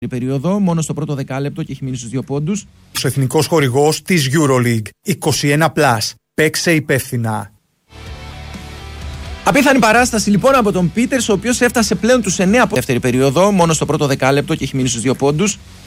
Περίοδο, μόνο στο πρώτο δεκάλεπτο και έχει μείνει στους 2 πόντους. Ο εθνικός χορηγός της EuroLeague 21+. Παίξε υπεύθυνα. Απίθανη παράσταση λοιπόν από τον Πίτερς, ο οποίος έφτασε πλέον τους 9 δεύτερη περίοδο, μόνο στο πρώτο δεκάλεπτο και έχει μείνει στους 2 πόντους.